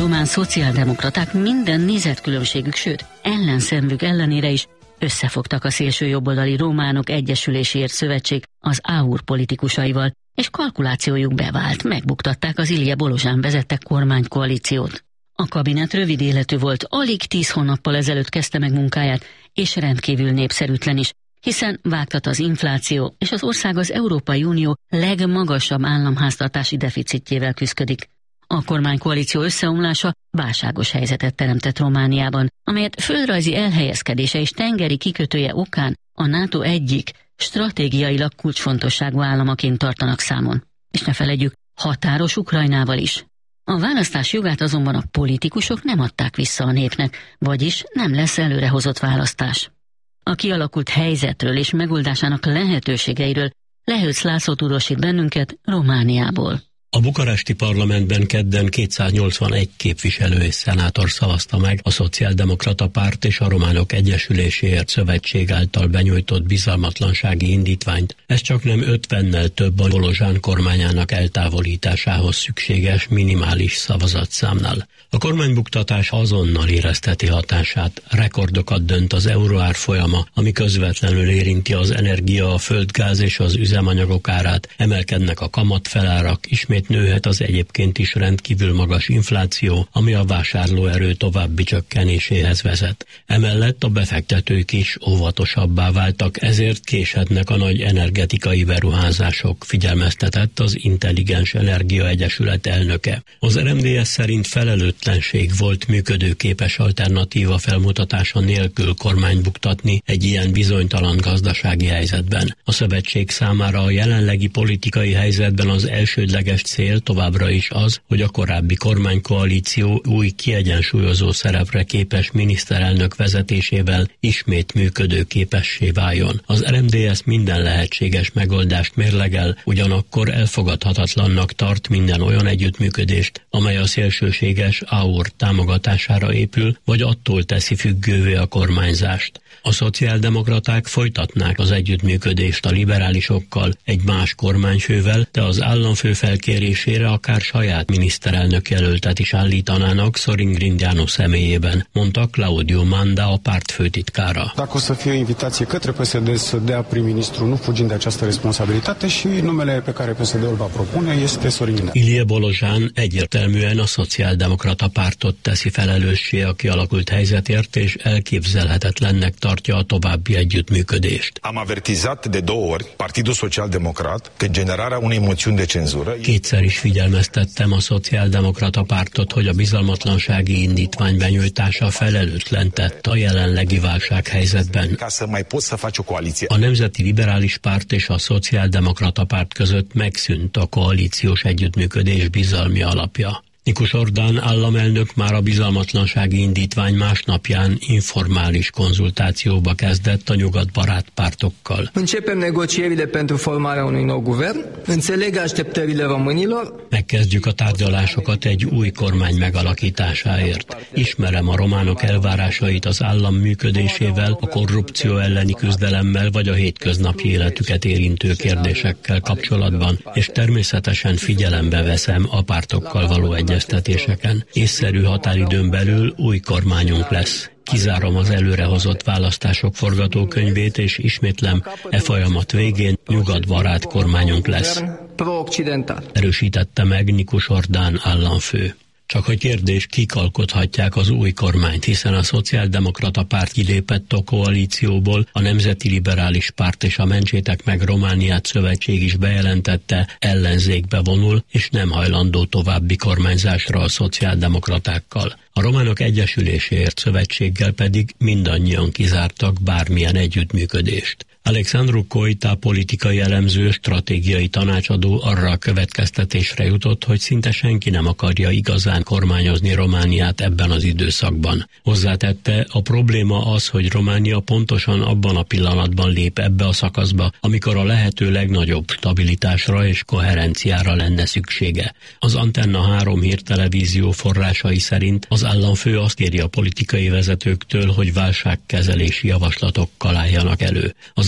román szociáldemokraták minden nézetkülönbségük, sőt ellenszenvük ellenére is összefogtak a szélső jobboldali Románok Egyesüléséért Szövetség az AUR politikusaival, és kalkulációjuk bevált, megbuktatták az Ilije Bolozsán vezette kormánykoalíciót. A kabinet rövid életű volt, alig 10 hónappal ezelőtt kezdte meg munkáját, és rendkívül népszerűtlen is, hiszen vágtat az infláció, és az ország az Európai Unió legmagasabb államháztartási deficitjével küszködik. A kormánykoalíció összeomlása válságos helyzetet teremtett Romániában, amelyet földrajzi elhelyezkedése és tengeri kikötője okán a NATO egyik stratégiailag kulcsfontosságú államaként tartanak számon. És ne feledjük, határos Ukrajnával is. A választás jogát azonban a politikusok nem adták vissza a népnek, vagyis nem lesz előrehozott választás. A kialakult helyzetről és megoldásának lehetőségeiről Lehőc László tudósít bennünket Romániából. A bukaresti parlamentben kedden 281 képviselő és szenátor szavazta meg a Szociáldemokrata Párt és a Románok Egyesüléséért Szövetség által benyújtott bizalmatlansági indítványt. Ez csak nem 50-nel több a Bolozsán kormányának eltávolításához szükséges minimális szavazatszámnál. A kormánybuktatás azonnal érezteti hatását, rekordokat dönt az euróárfolyama, ami közvetlenül érinti az energia, a földgáz és az üzemanyagok árát, emelkednek a kamatfelárak, ismét nőhet az egyébként is rendkívül magas infláció, ami a vásárlóerő további csökkenéséhez vezet. Emellett a befektetők is óvatosabbá váltak, ezért késhetnek a nagy energetikai beruházások, figyelmeztetett az Intelligens Energia Egyesület elnöke. Az RMDSZ szerint felelőtlenség volt működőképes alternatíva felmutatása nélkül kormánybuktatni egy ilyen bizonytalan gazdasági helyzetben. A szövetség számára a jelenlegi politikai helyzetben az elsődleges cél továbbra is az, hogy a korábbi kormánykoalíció új kiegyensúlyozó szerepre képes miniszterelnök vezetésével ismét működőképessé váljon. Az RMDSZ minden lehetséges megoldást mérlegel, ugyanakkor elfogadhatatlannak tart minden olyan együttműködést, amely a szélsőséges AUR támogatására épül, vagy attól teszi függővé a kormányzást. A szociáldemokraták folytatnák az együttműködést a liberálisokkal, egy más kormányfővel, de az államfő felkérésére akár saját miniszterelnök jelöltet is állítanának Sorin Grindeanu személyében, mondta Claudio Manda, a párt főtitkára. Dacă o să fie o invitație către PSD să dea prim-ministru, nu fugind de această responsabilitate, și numele pe care PSD-ul va propune este Sorin Grindeanu. Ilije Bolozsán egyértelműen a szociáldemokrata pártot teszi felelőssé a kialakult helyzetért, és elképzelhetetlennek tartja a további együttműködést. Am avertizat de 2 ori Partidul Social-Democrat că generarea unei moțiuni de cenzură. Kétszer is figyelmeztettem a szociáldemokrata pártot, hogy a bizalmatlansági indítvány benyújtása felelőtlen tett a jelenlegi válsághelyzetben. A Nemzeti Liberális Párt és a Szociáldemokrata Párt között megszűnt a koalíciós együttműködés bizalmi alapja. Nikus Orbán államelnök már a bizalmatlansági indítvány másnapján informális konzultációba kezdett a nyugatbarát pártokkal. Începem negocierile pentru formarea unui nou guvern. Înțeleg așteptările românilor. Megkezdjük a tárgyalásokat egy új kormány megalakításáért. Ismerem a románok elvárásait az állam működésével, a korrupció elleni küzdelemmel vagy a hétköznapi életüket érintő kérdésekkel kapcsolatban, és természetesen figyelembe veszem a pártokkal való egyeztetéseken. Észszerű határidőn belül új kormányunk lesz. Kizárom az előrehozott választások forgatókönyvét, és ismétlem, e folyamat végén nyugatbarát kormányunk lesz. Erősítette meg Nikus Orbán államfő. Csak a kérdés, kik alkothatják az új kormányt, hiszen a Szociáldemokrata Párt kilépett a koalícióból, a Nemzeti Liberális Párt és a Mentsétek meg Romániát szövetség is bejelentette, ellenzékbe vonul, és nem hajlandó további kormányzásra a szociáldemokratákkal. A Románok Egyesüléséért Szövetséggel pedig mindannyian kizártak bármilyen együttműködést. Alexandru Koita politikai elemző, stratégiai tanácsadó arra a következtetésre jutott, hogy szinte senki nem akarja igazán kormányozni Romániát ebben az időszakban. Hozzátette, a probléma az, hogy Románia pontosan abban a pillanatban lép ebbe a szakaszba, amikor a lehető legnagyobb stabilitásra és koherenciára lenne szüksége. Az Antenna 3 hírtelevízió forrásai szerint az államfő azt kéri a politikai vezetőktől, hogy válságkezelési javaslatokkal álljanak elő. Az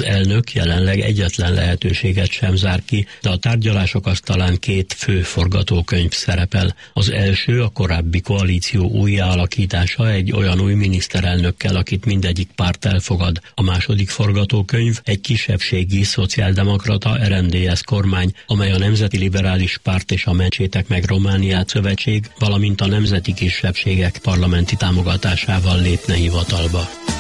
elnök jelenleg egyetlen lehetőséget sem zár ki, de a tárgyalások asztalán 2 fő forgatókönyv szerepel. Az első a korábbi koalíció újjáalakítása egy olyan új miniszterelnökkel, akit mindegyik párt elfogad. A második forgatókönyv egy kisebbségi szociáldemokrata RMDSZ kormány, amely a Nemzeti Liberális Párt és a Mentsétek meg Romániát szövetség, valamint a nemzeti kisebbségek parlamenti támogatásával lépne hivatalba.